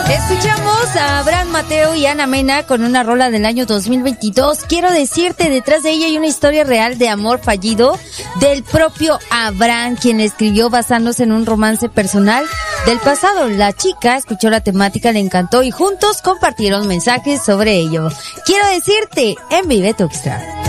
Escuchamos a Abraham Mateo y Ana Mena con una rola del año 2022. Quiero decirte, detrás de ella hay una historia real de amor fallido del propio Abraham, quien escribió basándose en un romance personal del pasado. La chica escuchó la temática, le encantó y juntos compartieron mensajes sobre ello. Quiero decirte en Vive tu Extra.